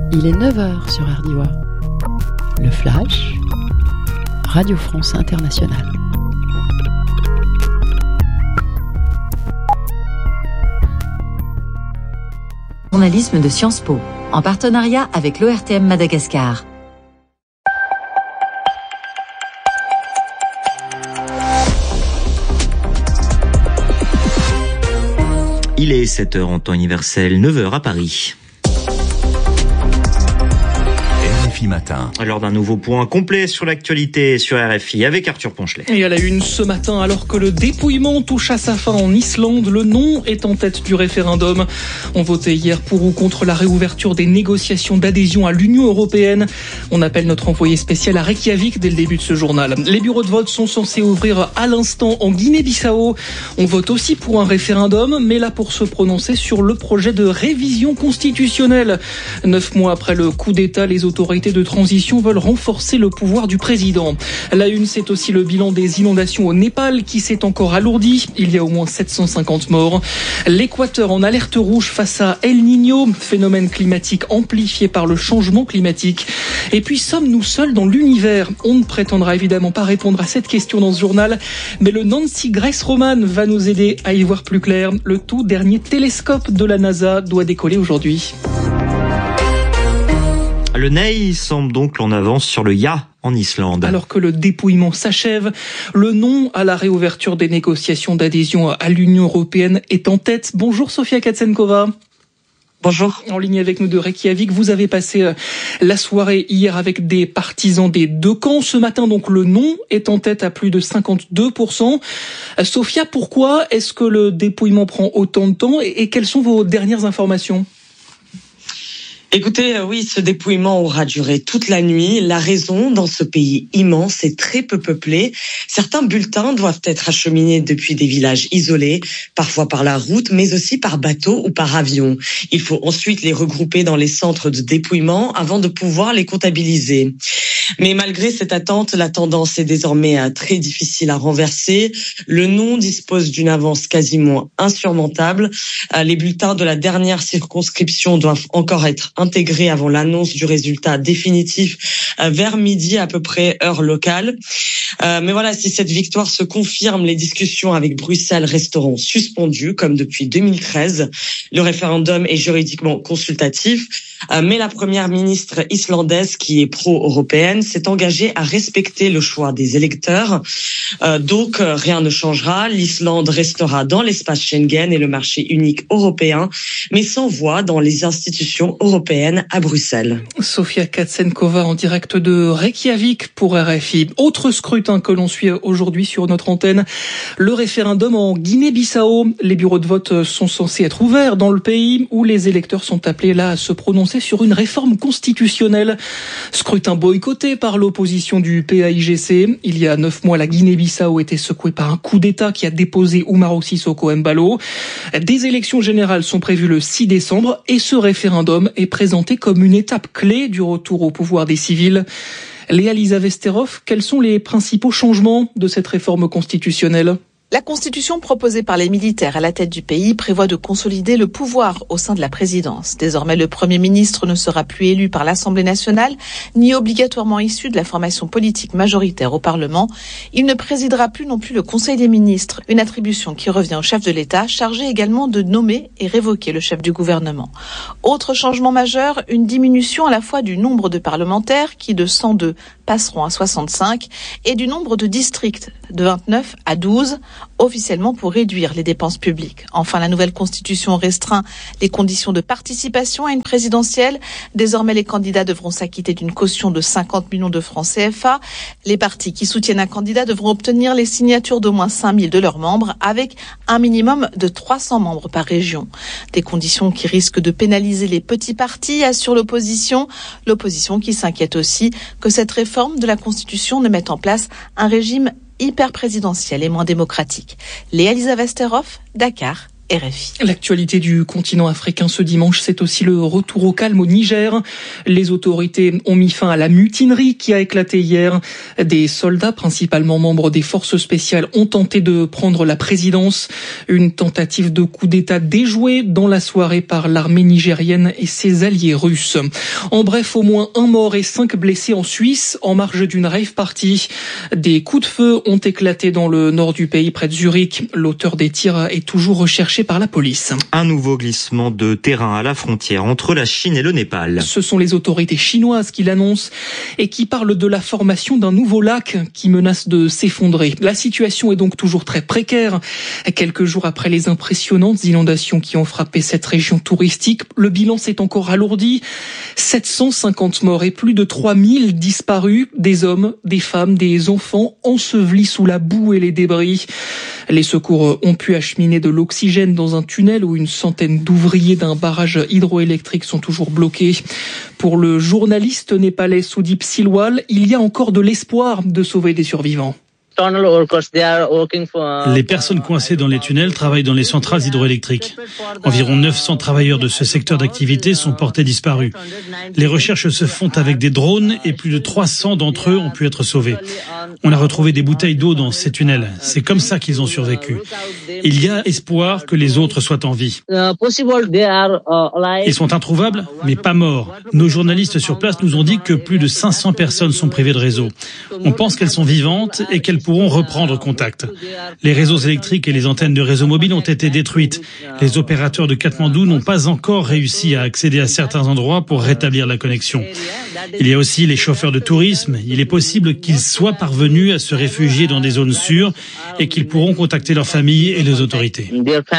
Il est 9h sur RDIWA. Le Flash, Radio France Internationale. Journalisme de Sciences Po, en partenariat avec l'ORTM Madagascar. Il est 7h en temps universel, 9h à Paris. RFI Matin. Lors d'un nouveau point complet sur l'actualité sur RFI avec Arthur Ponchelet. Et à la une ce matin, alors que le dépouillement touche à sa fin en Islande, le non est en tête du référendum. On votait hier pour ou contre la réouverture des négociations d'adhésion à l'Union européenne. On appelle notre envoyé spécial à Reykjavik dès le début de ce journal. Les bureaux de vote sont censés ouvrir à l'instant en Guinée-Bissau. On vote aussi pour un référendum, mais là pour se prononcer sur le projet de révision constitutionnelle. 9 mois après le coup d'État, les autorités de transition veulent renforcer le pouvoir du président. La une, c'est aussi le bilan des inondations au Népal qui s'est encore alourdi. Il y a au moins 750 morts. L'Équateur en alerte rouge face à El Niño, phénomène climatique amplifié par le changement climatique. Et puis, sommes-nous seuls dans l'univers ? On ne prétendra évidemment pas répondre à cette question dans ce journal, mais le Nancy Grace Roman va nous aider à y voir plus clair. Le tout dernier télescope de la NASA doit décoller aujourd'hui. Le NEI semble donc en avance sur le ja en Islande. Alors que le dépouillement s'achève, le non à la réouverture des négociations d'adhésion à l'Union européenne est en tête. Bonjour Sofia Katsenkova. Bonjour. En ligne avec nous de Reykjavik, vous avez passé la soirée hier avec des partisans des deux camps. Ce matin, donc, le non est en tête à plus de 52%. Sofia, pourquoi est-ce que le dépouillement prend autant de temps et quelles sont vos dernières informations ? Écoutez, oui, ce dépouillement aura duré toute la nuit. La raison, dans ce pays immense et très peu peuplé, certains bulletins doivent être acheminés depuis des villages isolés, parfois par la route, mais aussi par bateau ou par avion. Il faut ensuite les regrouper dans les centres de dépouillement avant de pouvoir les comptabiliser. Mais malgré cette attente, la tendance est désormais très difficile à renverser. Le non dispose d'une avance quasiment insurmontable. Les bulletins de la dernière circonscription doivent encore être intégrés avant l'annonce du résultat définitif vers midi à peu près heure locale. Mais voilà, si cette victoire se confirme, les discussions avec Bruxelles resteront suspendues comme depuis 2013. Le référendum est juridiquement consultatif, mais la première ministre islandaise, qui est pro-européenne, s'est engagée à respecter le choix des électeurs. Donc rien ne changera. L'Islande restera dans l'espace Schengen et le marché unique européen, mais sans voix dans les institutions européennes à Bruxelles. Sofia Katsenkova en direct de Reykjavik pour RFI. Autre scrutin que l'on suit aujourd'hui sur notre antenne, le référendum en Guinée-Bissau. Les bureaux de vote sont censés être ouverts dans le pays où les électeurs sont appelés là à se prononcer sur une réforme constitutionnelle. Scrutin boycotté par l'opposition du PAIGC. Il y a 9 mois, la Guinée-Bissau était secouée par un coup d'État qui a déposé Umaro Sissoko Embalo. Des élections générales sont prévues le 6 décembre et ce référendum est présenté comme une étape clé du retour au pouvoir des civils. Léa-Lisa Vesterhoff, quels sont les principaux changements de cette réforme constitutionnelle ? La constitution proposée par les militaires à la tête du pays prévoit de consolider le pouvoir au sein de la présidence. Désormais, le Premier ministre ne sera plus élu par l'Assemblée nationale, ni obligatoirement issu de la formation politique majoritaire au Parlement. Il ne présidera plus non plus le Conseil des ministres, une attribution qui revient au chef de l'État, chargé également de nommer et révoquer le chef du gouvernement. Autre changement majeur, une diminution à la fois du nombre de parlementaires, qui de 102 passeront à 65, et du nombre de districts, de 29 à 12, officiellement pour réduire les dépenses publiques. Enfin, la nouvelle constitution restreint les conditions de participation à une présidentielle. Désormais, les candidats devront s'acquitter d'une caution de 50 millions de francs CFA. Les partis qui soutiennent un candidat devront obtenir les signatures d'au moins 5 000 de leurs membres, avec un minimum de 300 membres par région. Des conditions qui risquent de pénaliser les petits partis, assure l'opposition. L'opposition qui s'inquiète aussi que cette réforme de la Constitution ne mette en place un régime hyper présidentiel et moins démocratique. Léa-Lisa Vesterhoff, Dakar, RFI. L'actualité du continent africain ce dimanche, c'est aussi le retour au calme au Niger. Les autorités ont mis fin à la mutinerie qui a éclaté hier. Des soldats, principalement membres des forces spéciales, ont tenté de prendre la présidence. Une tentative de coup d'État déjouée dans la soirée par l'armée nigérienne et ses alliés russes. En bref, au moins 1 mort et 5 blessés en Suisse en marge d'une rave party. Des coups de feu ont éclaté dans le nord du pays, près de Zurich. L'auteur des tirs est toujours recherché par la police. Un nouveau glissement de terrain à la frontière entre la Chine et le Népal. Ce sont les autorités chinoises qui l'annoncent et qui parlent de la formation d'un nouveau lac qui menace de s'effondrer. La situation est donc toujours très précaire. Quelques jours après les impressionnantes inondations qui ont frappé cette région touristique, le bilan s'est encore alourdi. 750 morts et plus de 3000 disparus, des hommes, des femmes, des enfants ensevelis sous la boue et les débris. Les secours ont pu acheminer de l'oxygène dans un tunnel où une centaine d'ouvriers d'un barrage hydroélectrique sont toujours bloqués. Pour le journaliste népalais Sudeep Silwal, il y a encore de l'espoir de sauver des survivants. Les personnes coincées dans les tunnels travaillent dans les centrales hydroélectriques. Environ 900 travailleurs de ce secteur d'activité sont portés disparus. Les recherches se font avec des drones et plus de 300 d'entre eux ont pu être sauvés. On a retrouvé des bouteilles d'eau dans ces tunnels. C'est comme ça qu'ils ont survécu. Il y a espoir que les autres soient en vie. Ils sont introuvables, mais pas morts. Nos journalistes sur place nous ont dit que plus de 500 personnes sont privées de réseau. On pense qu'elles sont vivantes et qu'elles pourront reprendre contact. Les réseaux électriques et les antennes de réseau mobile ont été détruites. Les opérateurs de Katmandou n'ont pas encore réussi à accéder à certains endroits pour rétablir la connexion. Il y a aussi les chauffeurs de tourisme. Il est possible qu'ils soient parvenus à se réfugier dans des zones sûres et qu'ils pourront contacter leurs familles et les autorités.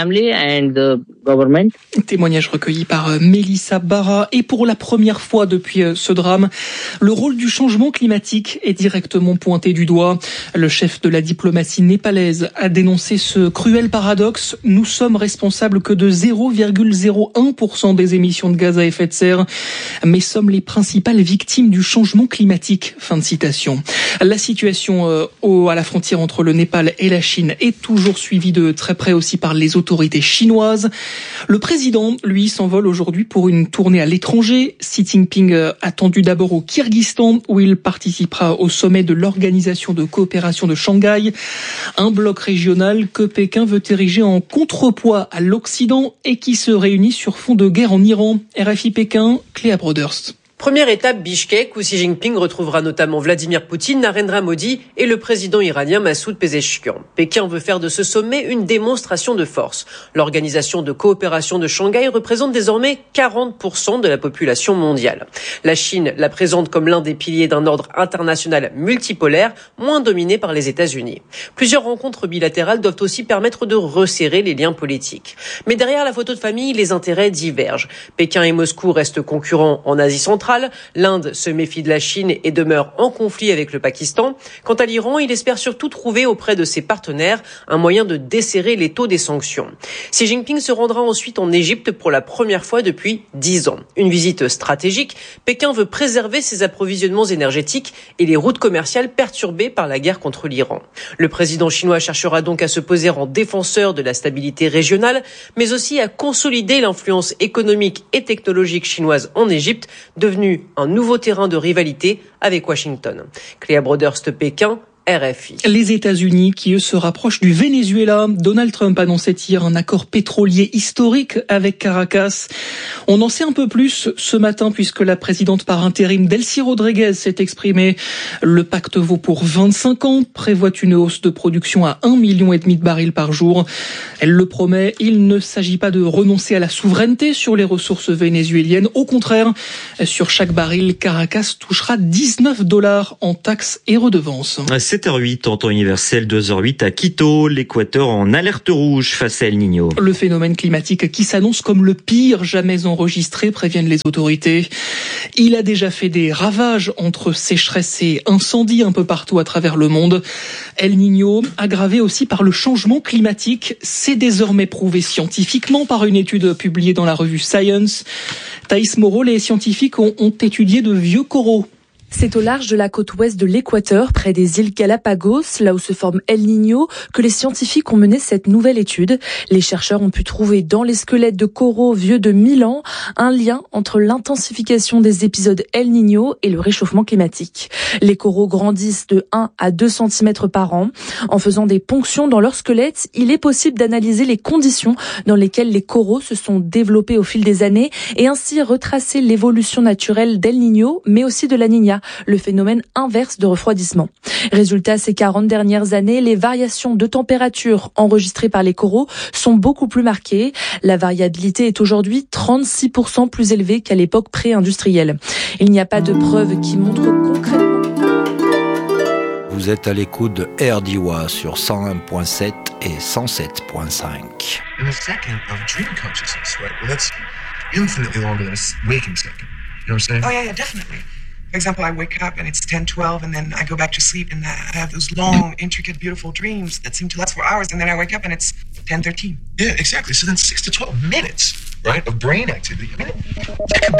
Témoignage recueilli par Mélissa Barra. Et pour la première fois depuis ce drame, le rôle du changement climatique est directement pointé du doigt. Le chef de la diplomatie népalaise a dénoncé ce cruel paradoxe. Nous sommes responsables que de 0,01% des émissions de gaz à effet de serre, mais sommes les principales victimes du changement climatique. Fin de citation. La situation à la frontière entre le Népal et la Chine est toujours suivie de très près aussi par les autorités chinoises. Le président, lui, s'envole aujourd'hui pour une tournée à l'étranger. Xi Jinping attendu d'abord au Kyrgyzstan, où il participera au sommet de l'Organisation de coopération de Shanghai, un bloc régional que Pékin veut ériger en contrepoids à l'Occident et qui se réunit sur fond de guerre en Iran. RFI Pékin, Cléa Broderst. Première étape, Bishkek, où Xi Jinping retrouvera notamment Vladimir Poutine, Narendra Modi et le président iranien Massoud Pezeshkian. Pékin veut faire de ce sommet une démonstration de force. L'Organisation de coopération de Shanghai représente désormais 40% de la population mondiale. La Chine la présente comme l'un des piliers d'un ordre international multipolaire, moins dominé par les États-Unis. Plusieurs rencontres bilatérales doivent aussi permettre de resserrer les liens politiques. Mais derrière la photo de famille, les intérêts divergent. Pékin et Moscou restent concurrents en Asie centrale. L'Inde se méfie de la Chine et demeure en conflit avec le Pakistan. Quant à l'Iran, il espère surtout trouver auprès de ses partenaires un moyen de desserrer les taux des sanctions. Xi Jinping se rendra ensuite en Égypte pour la première fois depuis 10 ans. Une visite stratégique. Pékin veut préserver ses approvisionnements énergétiques et les routes commerciales perturbées par la guerre contre l'Iran. Le président chinois cherchera donc à se poser en défenseur de la stabilité régionale, mais aussi à consolider l'influence économique et technologique chinoise en Égypte, devenu un nouveau terrain de rivalité avec Washington. Cléa Broderst, Pékin, RFI. Les États-Unis qui, eux, se rapprochent du Venezuela. Donald Trump annonçait hier un accord pétrolier historique avec Caracas. On en sait un peu plus ce matin puisque la présidente par intérim Delcy Rodriguez s'est exprimée. Le pacte vaut pour 25 ans, prévoit une hausse de production à 1,5 million de barils par jour. Elle le promet, il ne s'agit pas de renoncer à la souveraineté sur les ressources vénézuéliennes. Au contraire, sur chaque baril, Caracas touchera $19 en taxes et redevances. 7h08 en temps universel, 2h08 à Quito, l'Équateur en alerte rouge face à El Niño. Le phénomène climatique qui s'annonce comme le pire jamais enregistré, préviennent les autorités. Il a déjà fait des ravages entre sécheresse et incendies un peu partout à travers le monde. El Niño, aggravé aussi par le changement climatique, c'est désormais prouvé scientifiquement par une étude publiée dans la revue Science. Thaïs Moreau, les scientifiques ont étudié de vieux coraux C'est au large de la côte ouest de l'Équateur, près des îles Galapagos, là où se forme El Niño, que les scientifiques ont mené cette nouvelle étude. Les chercheurs ont pu trouver dans les squelettes de coraux vieux de 1000 ans un lien entre l'intensification des épisodes El Niño et le réchauffement climatique. Les coraux grandissent de 1 à 2 cm par an. En faisant des ponctions dans leur squelette, il est possible d'analyser les conditions dans lesquelles les coraux se sont développés au fil des années et ainsi retracer l'évolution naturelle d'El Niño, mais aussi de la Niña, le phénomène inverse de refroidissement. Résultat, ces 40 dernières années, les variations de température enregistrées par les coraux sont beaucoup plus marquées. La variabilité est aujourd'hui 36% plus élevée qu'à l'époque pré-industrielle. Il n'y a pas de preuves qui montrent concrètement. Vous êtes à l'écoute de RDY sur 101.7 et 107.5. In a second of dream consciousness, right? Well, that's infinitely longer than a waking second. You know what I'm saying? Oh, yeah, definitely. For example, I wake up and it's 10:12 and then I go back to sleep and I have those long, intricate, beautiful dreams that seem to last for hours and then I wake up and it's 10:13. Yeah, exactly. So then 6 to 12 minutes, right, of brain activity. I mean, that could be